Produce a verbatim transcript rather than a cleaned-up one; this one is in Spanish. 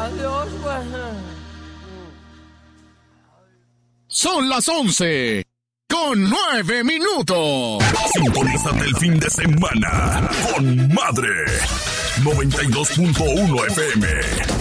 Adiós, güey. Son las once con nueve minutos. Sintonízate el fin de semana con Madre noventa y dos punto uno F M.